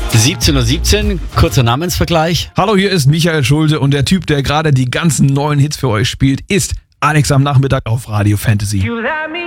17:17 Uhr, kurzer Namensvergleich. Hallo, hier ist Michael Schulte und der Typ, der gerade die ganzen neuen Hits für euch spielt, ist Alex am Nachmittag auf Radio Fantasy.